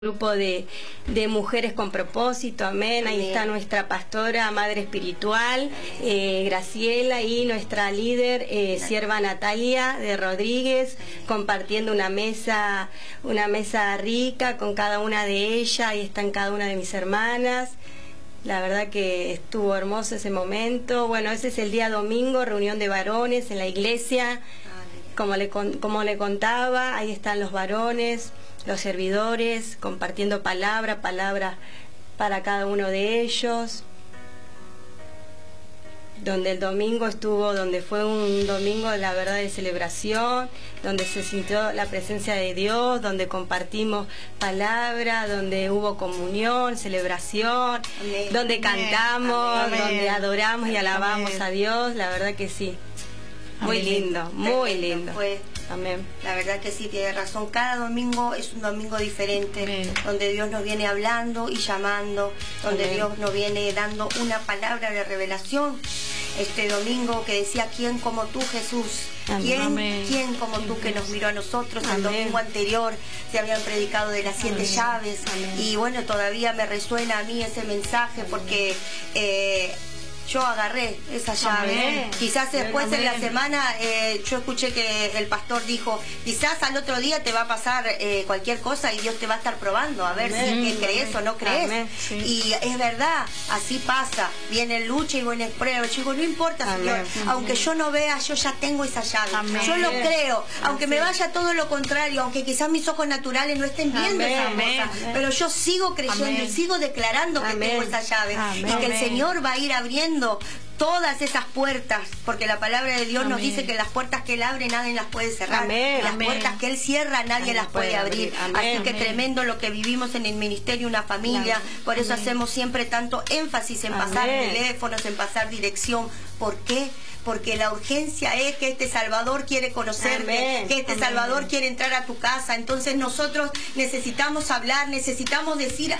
Grupo de mujeres con propósito, amén. Ahí está nuestra pastora, madre espiritual, Graciela, y nuestra líder, sierva Natalia de Rodríguez, compartiendo una mesa rica con cada una de ellas. Ahí están cada una de mis hermanas. La verdad que estuvo hermoso ese momento. Bueno, ese es el día domingo, reunión de varones en la iglesia. Como le contaba, ahí están los varones, los servidores, compartiendo palabra para cada uno de ellos. Donde el domingo donde fue un domingo, la verdad, de celebración, donde se sintió la presencia de Dios, donde compartimos palabra, donde hubo comunión, celebración, amén, donde cantamos, amén, donde adoramos y alabamos amén a Dios. La verdad que sí. Muy amén, lindo, muy lindo. Amén. La verdad que sí, tiene razón. Cada domingo es un domingo diferente, amén, donde Dios nos viene hablando y llamando, donde amén Dios nos viene dando una palabra de revelación. Este domingo que decía, ¿quién como tú, Jesús? ¿Quién como tú, que nos miró a nosotros? Amén. El domingo anterior se habían predicado de las 7 llaves. Amén. Y bueno, todavía me resuena a mí ese mensaje porque yo agarré esa llave. Amén. Quizás después amén en la semana yo escuché que el pastor dijo, quizás al otro día te va a pasar cualquier cosa y Dios te va a estar probando a ver amén si crees o no crees. Sí. Y es verdad, así pasa. Viene lucha y viene prueba. Yo digo, no importa, amén Señor, amén, aunque yo no vea, yo ya tengo esa llave. Amén. Yo lo creo, aunque me vaya todo lo contrario, aunque quizás mis ojos naturales no estén viendo amén esa cosa, pero yo sigo creyendo amén y sigo declarando que amén tengo esa llave amén y que el Señor va a ir abriendo todas esas puertas, porque la palabra de Dios amén nos dice que las puertas que Él abre nadie las puede cerrar, amén, las amén puertas que Él cierra nadie las puede abrir. Amén. Así que amén tremendo lo que vivimos en el ministerio, una familia, por eso amén hacemos siempre tanto énfasis en pasar amén teléfonos, en pasar dirección. ¿Por qué? Porque la urgencia es que este Salvador quiere conocerte, amén, que este amén Salvador quiere entrar a tu casa. Entonces nosotros necesitamos hablar, necesitamos decir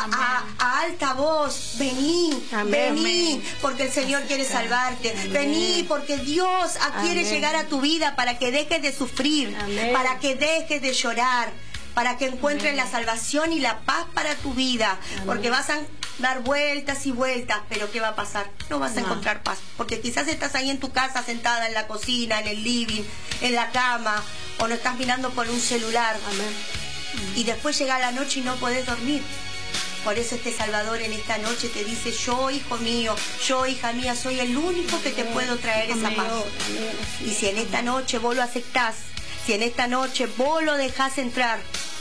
a alta voz, vení, amén, vení, porque el Señor quiere salvarte, amén vení, porque Dios quiere llegar a tu vida para que dejes de sufrir, amén, para que dejes de llorar, para que encuentres amén la salvación y la paz para tu vida, amén, porque vas a dar vueltas y vueltas, pero ¿qué va a pasar? No vas a encontrar paz, porque quizás estás ahí en tu casa sentada en la cocina, en el living, en la cama, o no estás mirando por un celular, amén, y después llega la noche y no podés dormir. Por eso este Salvador en esta noche te dice, yo, hijo mío, yo, hija mía, soy el único que te puedo traer esa paz. Y si en esta noche vos lo aceptás, si en esta noche vos lo dejás entrar,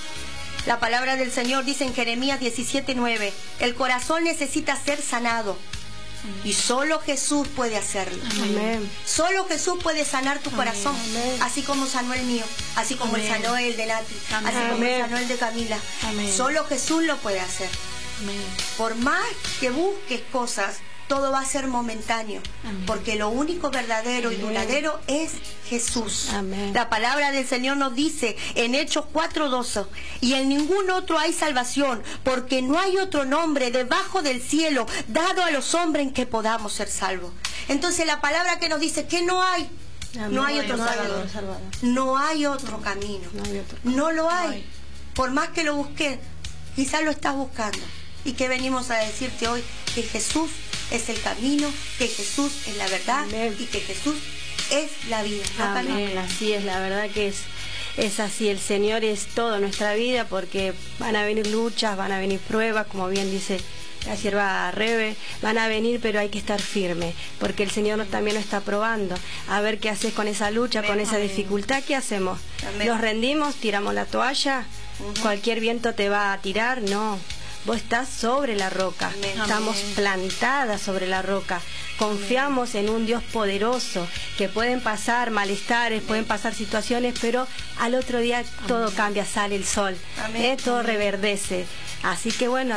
la palabra del Señor dice en Jeremías 17:9, el corazón necesita ser sanado y solo Jesús puede hacerlo. Amén. Solo Jesús puede sanar tu corazón, amén, así como sanó el mío, así como amén sanó el de Nati, amén, así como sanó el de Camila. Amén. Solo Jesús lo puede hacer. Amén. Por más que busques cosas, todo va a ser momentáneo, amén, porque lo único verdadero amén y duradero es Jesús. Amén. La palabra del Señor nos dice en Hechos 4:12, y en ningún otro hay salvación, porque no hay otro nombre debajo del cielo dado a los hombres en que podamos ser salvos. Entonces la palabra que nos dice que no hay, amén, no hay otro Salvador, no hay otro camino, no lo hay. Por más que lo busques, quizás lo estás buscando. ¿Y qué venimos a decirte hoy? Que Jesús es el camino, que Jesús es la verdad, amén, y que Jesús es la vida. Amén, así es, la verdad que es así. El Señor es todo en nuestra vida, porque van a venir luchas, van a venir pruebas, como bien dice la sierva Rebe, van a venir, pero hay que estar firme, porque el Señor también nos está probando, a ver qué haces con esa lucha, amén, con esa dificultad. ¿Qué hacemos? Amén. ¿Nos rendimos? ¿Tiramos la toalla? ¿Cualquier viento te va a tirar? No. Vos estás sobre la roca, amén, estamos plantadas sobre la roca, confiamos en un Dios poderoso, que pueden pasar malestares, amén, pueden pasar situaciones, pero al otro día todo amén cambia, sale el sol, todo amén reverdece. Así que bueno,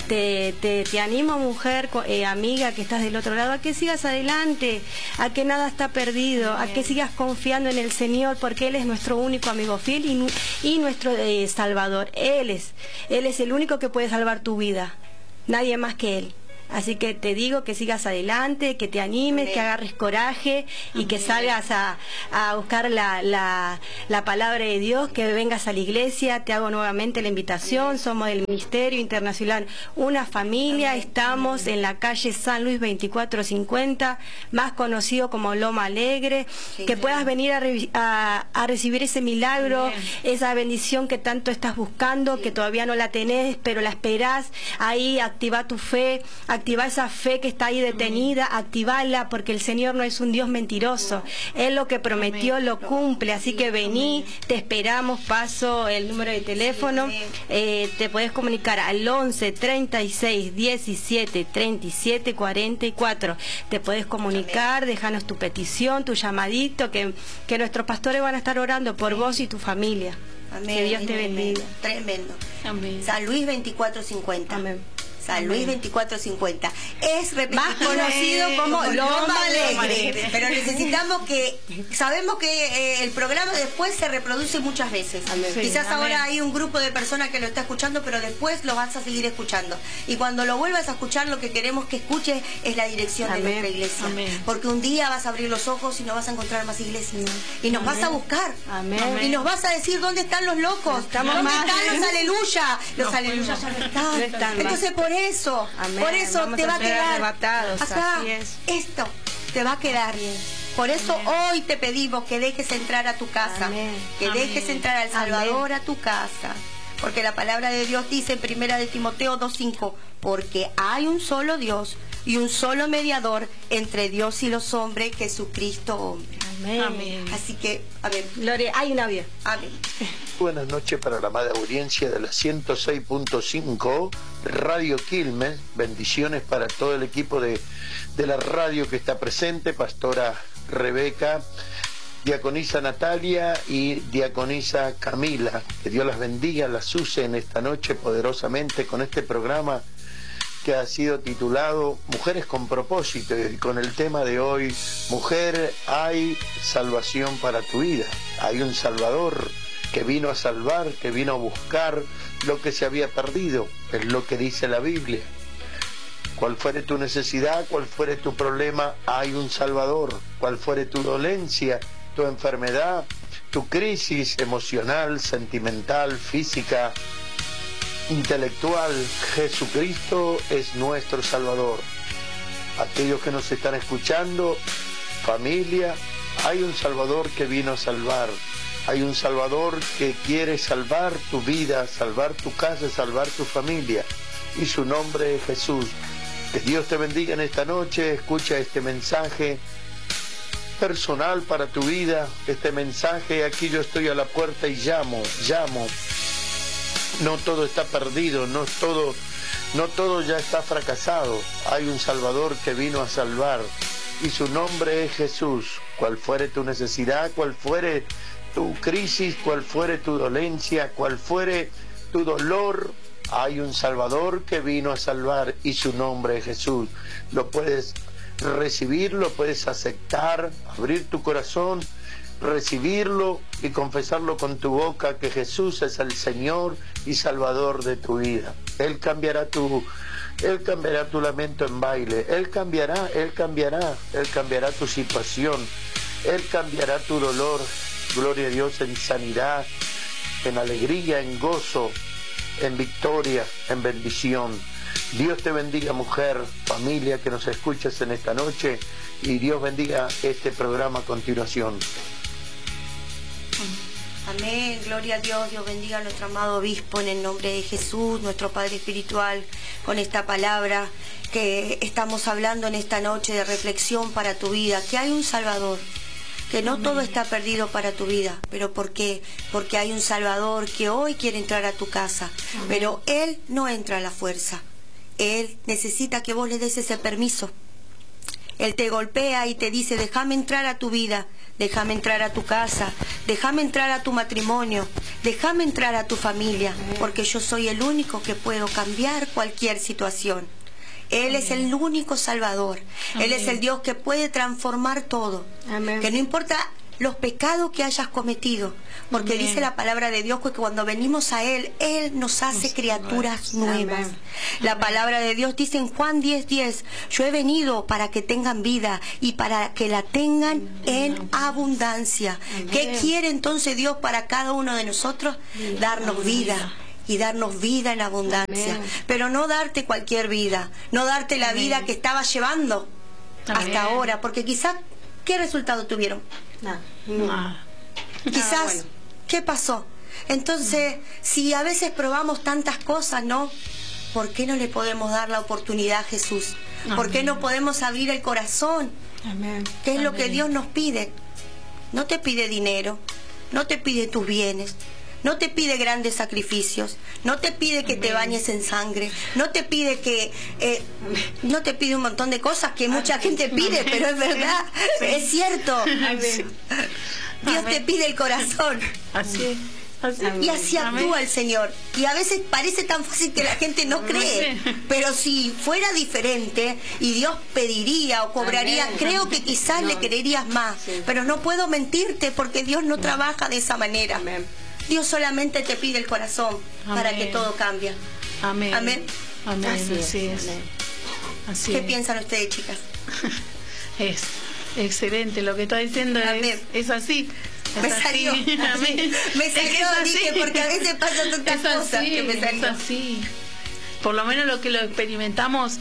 te animo, mujer, amiga que estás del otro lado, a que sigas adelante, a que nada está perdido, amén, a que sigas confiando en el Señor, porque Él es nuestro único amigo fiel y nuestro Salvador. Él es el único que puede salvar tu vida, nadie más que Él. Así que te digo que sigas adelante, que te animes, Amén. que agarres coraje y que salgas a buscar la palabra de Dios, que vengas a la iglesia. Te hago nuevamente la invitación. Somos del Ministerio Internacional Una Familia. Estamos en la calle San Luis 2450, más conocido como Loma Alegre. Que puedas venir a recibir ese milagro, esa bendición que tanto estás buscando, que todavía no la tenés, pero la esperás. Ahí activa tu fe, activa esa fe que está ahí detenida, activala, porque el Señor no es un Dios mentiroso. Él lo que prometió lo cumple. Así que vení, te esperamos. Paso el número de teléfono. Te podés comunicar al 11 36 17 37 44. Te podés comunicar, déjanos tu petición, tu llamadito, que nuestros pastores van a estar orando por vos y tu familia. Amén. Que Dios te bendiga. Tremendo. Amén. San Luis 2450. Amén. San Luis 2450. Es más conocido como Loma Alegre. Pero necesitamos que... Sabemos que el programa después se reproduce muchas veces. Sí, quizás ahora hay un grupo de personas que lo está escuchando, pero después lo vas a seguir escuchando. Y cuando lo vuelvas a escuchar, lo que queremos que escuches es la dirección de nuestra iglesia. Porque un día vas a abrir los ojos y no vas a encontrar más iglesias. Y nos vas a buscar. Y nos vas a decir dónde están los locos. ¿Dónde están los aleluya? Los aleluya ya no están. Entonces por eso Vamos te va a ser quedar arrebatados, acá, así es. esto te va a quedar bien. Por eso hoy te pedimos que dejes entrar a tu casa, que dejes entrar al Salvador a tu casa, porque la palabra de Dios dice en 1 de Timoteo 2:5, porque hay un solo Dios y un solo mediador entre Dios y los hombres, Jesucristo hombre. Amén. Así que, amén. Gloria, hay una vida. Amén. Buenas noches para la amada audiencia de la 106.5 Radio Quilmes. Bendiciones para todo el equipo de la radio que está presente, Pastora Rebeca, Diaconisa Natalia y Diaconisa Camila. Que Dios las bendiga, las use en esta noche poderosamente con este programa que ha sido titulado Mujeres con Propósito, y con el tema de hoy, Mujer, hay salvación para tu vida. Hay un Salvador que vino a salvar, que vino a buscar lo que se había perdido. Es lo que dice la Biblia. Cual fuere tu necesidad, cual fuere tu problema, hay un Salvador. Cual fuere tu dolencia, tu enfermedad, tu crisis emocional, sentimental, física, intelectual, Jesucristo es nuestro Salvador. Aquellos que nos están escuchando, familia, hay un Salvador que vino a salvar. Hay un Salvador que quiere salvar tu vida, salvar tu casa, salvar tu familia. Y su nombre es Jesús. Que Dios te bendiga en esta noche. Escucha este mensaje personal para tu vida. Este mensaje, aquí yo estoy a la puerta y llamo. No todo está perdido, no todo ya está fracasado. Hay un Salvador que vino a salvar y su nombre es Jesús. Cual fuere tu necesidad, cual fuere tu crisis, cual fuere tu dolencia, cual fuere tu dolor, hay un Salvador que vino a salvar y su nombre es Jesús. Lo puedes recibir, lo puedes aceptar, abrir tu corazón, recibirlo y confesarlo con tu boca que Jesús es el Señor y Salvador de tu vida. Él cambiará tu lamento en baile. Él cambiará tu situación. Él cambiará tu dolor. Gloria a Dios, en sanidad, en alegría, en gozo, en victoria, en bendición. Dios te bendiga, mujer, familia que nos escuchas en esta noche, y Dios bendiga este programa a continuación. Amén, gloria a Dios. Dios bendiga a nuestro amado obispo en el nombre de Jesús, nuestro Padre Espiritual, con esta palabra que estamos hablando en esta noche de reflexión para tu vida, que hay un Salvador, que no todo está perdido para tu vida, pero ¿por qué? Porque hay un Salvador que hoy quiere entrar a tu casa, pero Él no entra a la fuerza. Él necesita que vos le des ese permiso. Él te golpea y te dice, déjame entrar a tu vida, déjame entrar a tu casa, déjame entrar a tu matrimonio, déjame entrar a tu familia, porque yo soy el único que puedo cambiar cualquier situación. Él es el único Salvador. Él es el Dios que puede transformar todo. Que no importa los pecados que hayas cometido, porque Amén. dice la palabra de Dios que cuando venimos a Él, Él nos hace criaturas nuevas. Amén. La palabra de Dios dice en Juan 10:10, yo he venido para que tengan vida y para que la tengan en abundancia. Amén. ¿Qué quiere entonces Dios para cada uno de nosotros? Darnos vida. Y darnos vida en abundancia. Amén. Pero no darte cualquier vida, no darte la Amén. vida que estabas llevando Amén. hasta ahora, porque quizás, ¿qué resultado tuvieron? No. Ah, Quizás, bueno. ¿qué pasó? Entonces, si a veces probamos tantas cosas, ¿no? ¿Por qué no le podemos dar la oportunidad a Jesús? ¿Por qué Amén. no podemos abrir el corazón? Amén. ¿Qué es lo que Amén. Dios nos pide? No te pide dinero, no te pide tus bienes, no te pide grandes sacrificios, no te pide que te bañes en sangre, no te pide que no te pide un montón de cosas que mucha gente pide, Amén. pero es verdad, Sí. es cierto. Amén. Dios te Amén. pide el corazón. Así es. Así. Y así Amén. actúa el Señor. Y a veces parece tan fácil que la gente no cree. Sí. Pero si fuera diferente y Dios pediría o cobraría, Amén. creo que quizás le creerías más. Sí. Pero no puedo mentirte porque Dios no trabaja de esa manera. Amén. Dios solamente te pide el corazón para Amén. que todo cambie. Amén. Amén. Amén. Así es. Amén. Así ¿Qué es. piensan ustedes, chicas? Es excelente lo que está diciendo. Amén. Es así. Es Me así. salió. Amén. Me Es que salió, es así. dije, porque a veces pasan tantas Es cosas así, que me salió. es así. Por lo menos lo que lo experimentamos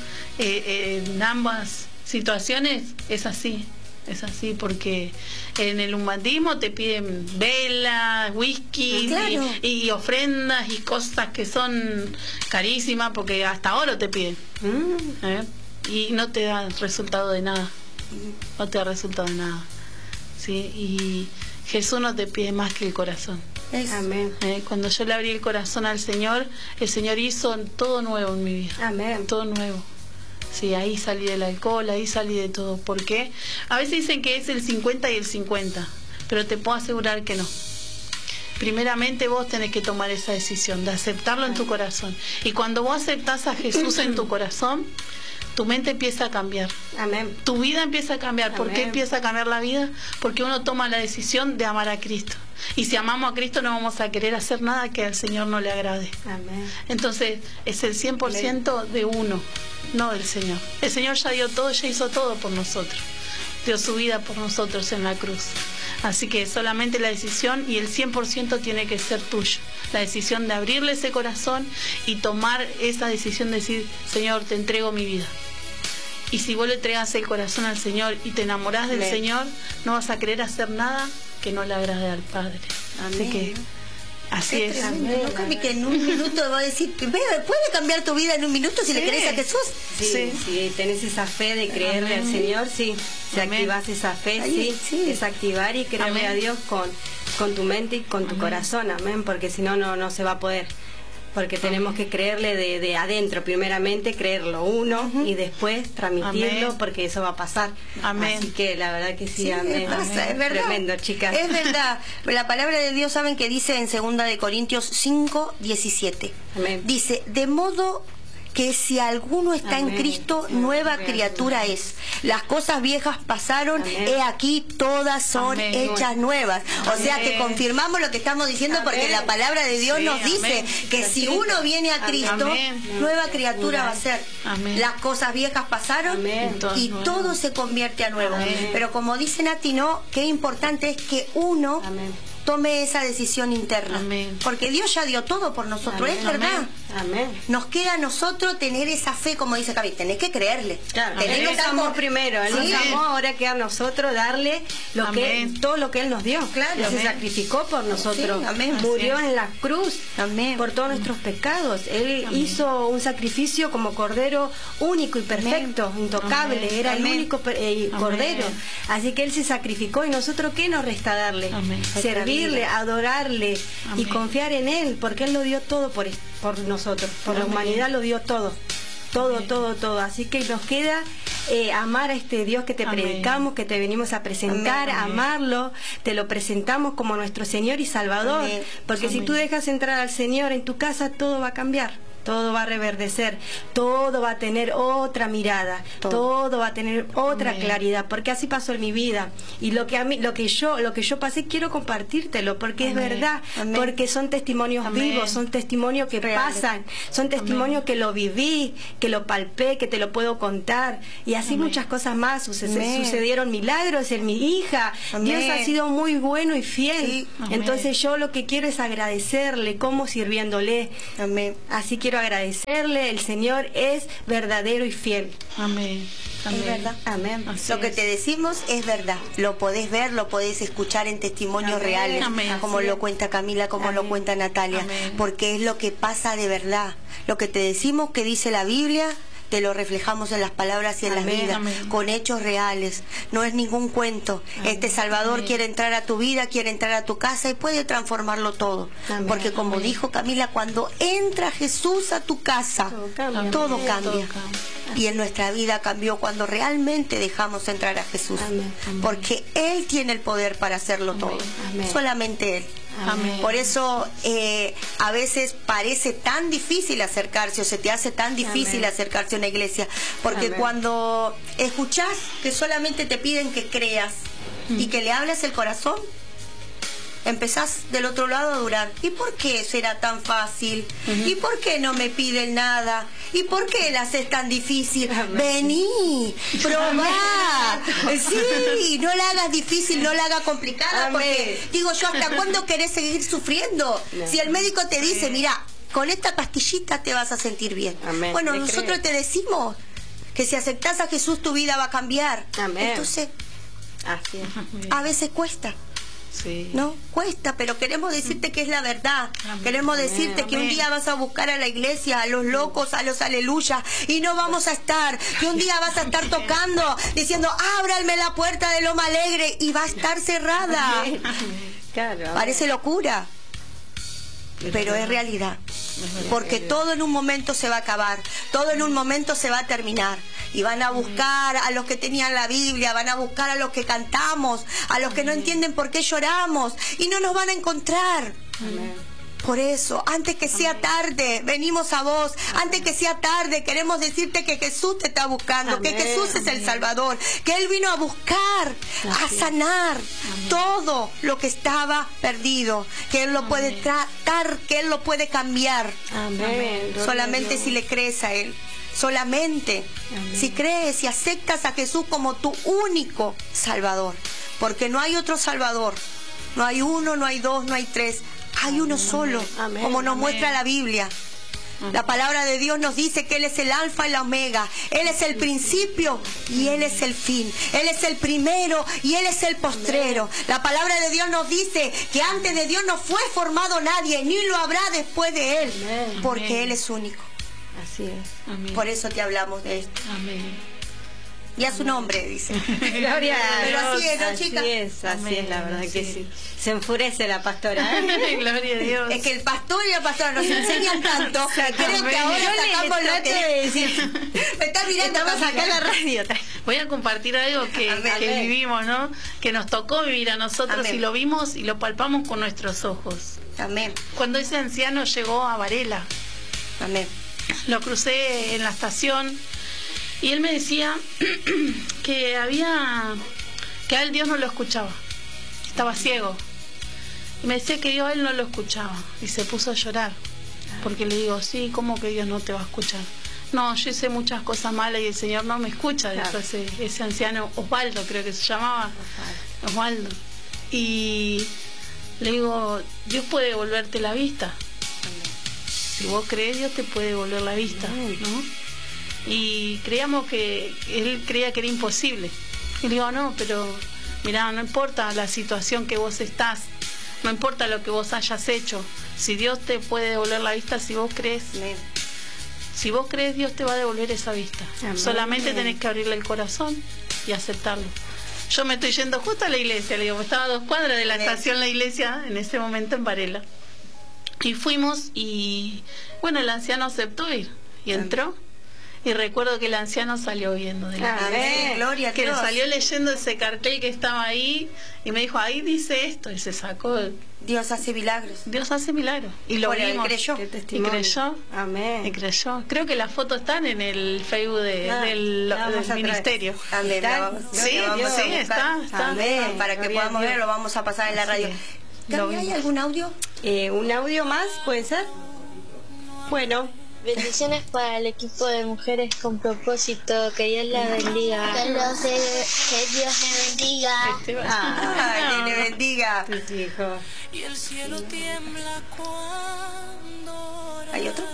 en ambas situaciones es así. Es así porque en el umbandismo te piden velas, whisky Claro. y ofrendas y cosas que son carísimas porque hasta oro te piden. ¿Eh? Y no te da resultado de nada. No te da resultado de nada. ¿Sí? Y Jesús no te pide más que el corazón. Amén. Cuando yo le abrí el corazón al Señor, el Señor hizo todo nuevo en mi vida. Amén. Todo nuevo. Sí, ahí salí del alcohol, ahí salí de todo. ¿Por qué? A veces dicen que es el 50 y el 50, pero te puedo asegurar que no. Primeramente vos tenés que tomar esa decisión de aceptarlo en tu corazón. Y cuando vos aceptás a Jesús en tu corazón, tu mente empieza a cambiar. Amén. Tu vida empieza a cambiar. ¿Por qué Amén. empieza a cambiar la vida? Porque uno toma la decisión de amar a Cristo. Y si amamos a Cristo no vamos a querer hacer nada que al Señor no le agrade. Amén. Entonces es el 100% de uno, no del Señor. El Señor ya dio todo, ya hizo todo por nosotros. Dio su vida por nosotros en la cruz. Así que solamente la decisión y el 100% tiene que ser tuyo. La decisión de abrirle ese corazón y tomar esa decisión de decir, Señor, te entrego mi vida. Y si vos le entregas el corazón al Señor y te enamorás del Amén. Señor, no vas a querer hacer nada que no le agrade al Padre. Así Amén. que así Es es. tremendo, ¿no? Amén. Que en un minuto va a decir, ¿puede cambiar tu vida en un minuto si le Sí. crees a Jesús? Sí, sí, tenés esa fe de creerle Amén. al Señor, sí. Si Amén. activas esa fe, Ahí, sí, sí. es activar y creerle Amén. a Dios con tu mente y con tu Amén. corazón, amén, porque si no, no se va a poder. Porque tenemos que creerle de adentro, primeramente creerlo uno y después transmitirlo, Amén. porque eso va a pasar. Amén. Así que la verdad que sí, Sí, amén. pasa, Amén. es verdad. Tremendo, chicas. Es verdad. La palabra de Dios, ¿saben que dice en 2 de Corintios 5:17? Amén. Dice, de modo que si alguno está Amén. en Cristo, nueva Amén. criatura es. Las cosas viejas pasaron, Amén. he aquí todas son Amén. hechas nuevas. O sea que Amén. confirmamos lo que estamos diciendo porque Amén. la palabra de Dios Sí, nos dice amén. que si uno viene a Cristo, Amén. nueva criatura va a ser. Amén. Las cosas viejas pasaron Amén. y Todo todo nuevo. se convierte a nuevo. Amén. Pero como dice Nati, no, qué importante es que uno Amén. tome esa decisión interna. Amén. Porque Dios ya dio todo por nosotros, Amén. es verdad. Amén. Nos queda a nosotros tener esa fe, como dice Cami, tenés que creerle. Claro, Tenés Él que nos estar amó con- primero, Él Sí. nos amó, ahora queda a nosotros darle Amén. todo lo que Él nos dio. Claro. Él se Amén. sacrificó por nosotros, Sí, amén. murió Así es. en la cruz Amén. por todos nuestros pecados. Él Amén. hizo un sacrificio como cordero único y perfecto, intocable, Amén. era Amén. el único cordero. Amén. Así que Él se sacrificó y nosotros ¿qué nos resta darle? Amén. Servirle, adorarle y Amén. confiar en Él, porque Él lo dio todo por nosotros, por la Amén. humanidad lo dio todo. Todo, Amén. todo. Así que nos queda amar a este Dios que te Amén. predicamos, que te venimos a presentar, Amén. amarlo, te lo presentamos como nuestro Señor y Salvador. Amén. Porque si Amén. tú dejas entrar al Señor en tu casa, todo va a cambiar. todo va a reverdecer, todo va a tener otra mirada, todo va a tener otra claridad, porque así pasó en mi vida. Y lo que yo pasé, quiero compartírtelo, porque es verdad, porque son testimonios vivos, son testimonios que pasan, son testimonios que lo viví, que lo palpé, que te lo puedo contar, y así muchas cosas más. Sucedieron milagros en mi hija. Dios ha sido muy bueno y fiel. Entonces yo lo que quiero es agradecerle, como sirviéndole. Así quiero agradecerle. El Señor es verdadero y fiel. Amén. Es verdad. Amén. Lo que te decimos es verdad. Lo podés ver, lo podés escuchar en testimonios reales, como lo cuenta Camila, como lo cuenta Natalia, porque es lo que pasa de verdad. Lo que te decimos que dice la Biblia, te lo reflejamos en las palabras y en las vidas, con hechos reales. No es ningún cuento. Este Salvador quiere entrar a tu vida, quiere entrar a tu casa y puede transformarlo todo. Porque como dijo Camila, cuando entra Jesús a tu casa, todo cambia. Y en nuestra vida cambió cuando realmente dejamos entrar a Jesús. Porque Él tiene el poder para hacerlo todo. Solamente Él. Por eso a veces parece tan difícil acercarse, o se te hace tan difícil acercarse a una iglesia, porque cuando escuchás que solamente te piden que creas y que le hables el corazón, empezás del otro lado a durar. ¿Y por qué será tan fácil? ¿Y por qué no me piden nada? ¿Y por qué la haces tan difícil? Vení, probá. Sí, no la hagas difícil, no la hagas complicada, porque digo yo, ¿hasta cuándo querés seguir sufriendo? Si el médico te dice, mira, con esta pastillita te vas a sentir bien. Bueno, nosotros te decimos que si aceptás a Jesús tu vida va a cambiar. Entonces, a veces cuesta. No, cuesta, pero queremos decirte que es la verdad. Queremos decirte que un día vas a buscar a la iglesia, a los locos, a los aleluyas, y no vamos a estar. Que un día vas a estar tocando, diciendo, ábranme la puerta de Loma Alegre, y va a estar cerrada. Parece locura, pero es realidad. Porque todo en un momento se va a acabar, todo en un momento se va a terminar. Y van a buscar a los que tenían la Biblia, van a buscar a los que cantamos, a los que no entienden por qué lloramos, y no nos van a encontrar. Por eso, antes que sea tarde, venimos a vos. Antes que sea tarde, queremos decirte que Jesús te está buscando, que Jesús es el Salvador, que Él vino a buscar, a sanar todo lo que estaba perdido, que Él lo puede tratar, que Él lo puede cambiar. Solamente si le crees a Él. Solamente si crees y aceptas a Jesús como tu único Salvador, porque no hay otro Salvador, no hay uno, no hay dos, no hay tres, hay uno solo, como nos muestra la Biblia. La palabra de Dios nos dice que Él es el alfa y la omega, Él es el principio y Él es el fin, Él es el primero y Él es el postrero. La palabra de Dios nos dice que antes de Dios no fue formado nadie, ni lo habrá después de Él, porque Él es único. Así es. Por eso te hablamos de esto. Y a su nombre, dice. Gloria a Dios. Pero así es, ¿no, chica? Así es, la verdad que sí. Se enfurece la pastora. Gloria a Dios. Es que el pastor y la pastora nos enseñan tanto. Creo que ahora sacamos lo que decir. Me estás mirando para sacar la radio. Voy a compartir algo que vivimos, ¿no? Que nos tocó vivir a nosotros y lo vimos y lo palpamos con nuestros ojos. Cuando ese anciano llegó a Varela. Lo crucé en la estación y él me decía que a él Dios no lo escuchaba, estaba ciego, y me decía que Dios a él no lo escuchaba, y se puso a llorar porque le digo, sí, ¿cómo que Dios no te va a escuchar? No, yo hice muchas cosas malas y el Señor no me escucha. Después ese anciano, Osvaldo creo que se llamaba, Osvaldo, y le digo, Dios puede devolverte la vista. Si vos crees, Dios te puede devolver la vista, ¿no? Y creíamos que él creía que era imposible. Y le digo, no, pero mirá, no importa la situación que vos estás, no importa lo que vos hayas hecho, si Dios te puede devolver la vista, si vos crees, Dios te va a devolver esa vista. Solamente tenés que abrirle el corazón y aceptarlo. Yo me estoy yendo justo a la iglesia, le digo, estaba a 2 cuadras de la estación la iglesia, en ese momento en Varela. Y fuimos y, bueno, el anciano aceptó ir y entró. Y recuerdo que el anciano salió viendo de la gloria a que Dios. salió leyendo ese cartel que estaba ahí y me dijo, ahí dice esto, y se sacó. Dios hace milagros. Dios hace milagros. Y lo Bueno, vimos. él creyó. Y creyó. Amén. Y creyó. Creo que las fotos están en el Facebook del ministerio. Amén. Sí, está. Amén. Para que podamos ver, lo vamos a pasar en la radio. ¿Hay algún audio? ¿Un audio más? ¿Puede ser? Bueno. Bendiciones para el equipo de Mujeres con Propósito. Que Dios la bendiga. Que Dios le bendiga. Que le bendiga. Tus hijos. Y el cielo tiembla cuando... ¿Hay otro?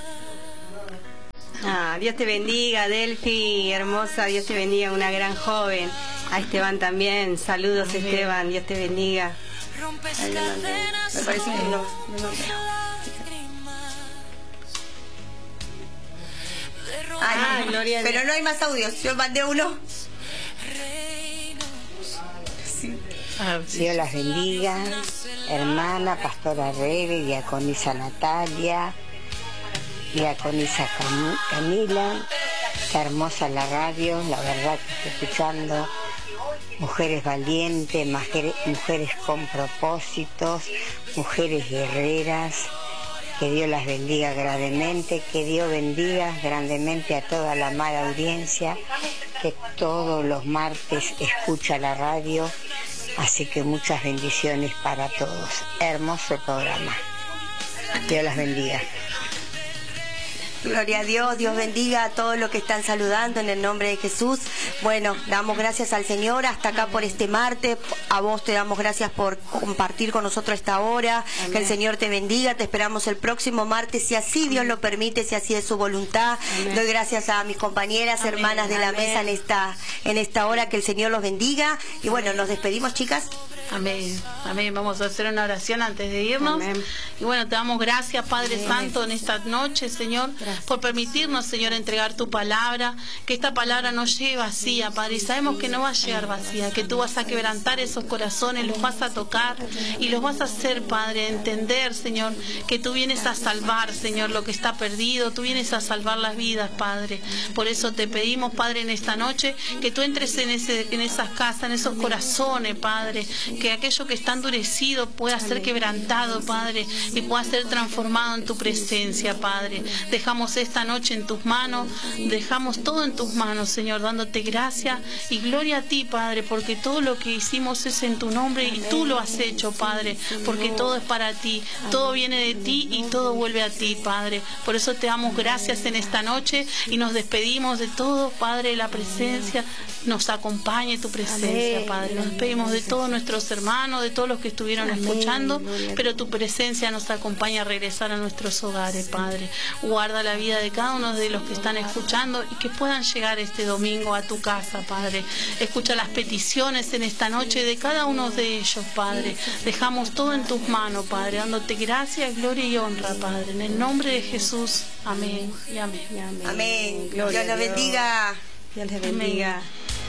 Dios te bendiga, Delphi, hermosa. Dios te bendiga, una gran joven. A Esteban también. Saludos, amén. Esteban. Dios te bendiga. Me parece que no. Gloria a Dios. Pero no hay más audios. Yo mandé uno. Sí. Dios las bendiga, hermana, pastora Rebe, diaconisa Natalia, diaconisa Camila. Está hermosa la radio, la verdad que estoy escuchando. Mujeres valientes, mujeres con propósitos, mujeres guerreras. Que Dios las bendiga grandemente, que Dios bendiga grandemente a toda la amada audiencia que todos los martes escucha la radio, así que muchas bendiciones para todos. Hermoso programa. Dios las bendiga. Gloria a Dios, Dios bendiga a todos los que están saludando en el nombre de Jesús. Bueno, damos gracias al Señor hasta acá por este martes. A vos te damos gracias por compartir con nosotros esta hora. Amén. Que el Señor te bendiga. Te esperamos el próximo martes, si así Dios lo permite, si así es su voluntad. Amén. Doy gracias a mis compañeras, amén, hermanas de la mesa en esta hora. Que el Señor los bendiga. Y bueno, nos despedimos, chicas. Amén, amén. Vamos a hacer una oración antes de irnos. Amén. Y bueno, te damos gracias, Padre amén. Santo, en esta noche, Señor, gracias. Por permitirnos, Señor, entregar tu palabra, que esta palabra no llegue vacía, Padre, y sabemos que no va a llegar vacía, que tú vas a quebrantar esos corazones, los vas a tocar y los vas a hacer, Padre, entender, Señor, que tú vienes a salvar, Señor, lo que está perdido, tú vienes a salvar las vidas, Padre. Por eso te pedimos, Padre, en esta noche, que tú entres en esas casas, en esos corazones, Padre, que aquello que está endurecido pueda ser quebrantado, Padre, y pueda ser transformado en tu presencia, Padre. Dejamos esta noche en tus manos, dejamos todo en tus manos, Señor, dándote gracias y gloria a ti, Padre, porque todo lo que hicimos es en tu nombre y tú lo has hecho, Padre, porque todo es para ti, todo viene de ti y todo vuelve a ti, Padre. Por eso te damos gracias en esta noche y nos despedimos de todo, Padre, la presencia nos acompañe tu presencia, Padre. Nos despedimos de todos nuestros hermanos, de todos los que estuvieron escuchando, pero tu presencia nos acompaña a regresar a nuestros hogares, Padre. Guarda la vida de cada uno de los que están escuchando y que puedan llegar este domingo a tu casa, Padre. Escucha las peticiones en esta noche de cada uno de ellos, Padre. Dejamos todo en tus manos, Padre, dándote gracias, gloria y honra, Padre. En el nombre de Jesús, amén y amén. Amén. Dios los bendiga. Dios les bendiga. Amén.